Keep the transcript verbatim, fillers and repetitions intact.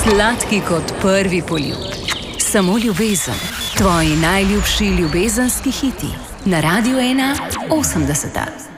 Sladki kot prvi poljub. Samo ljubezen. Tvoji najljubši ljubezenski hiti. Na Radiu ena osemdeseta.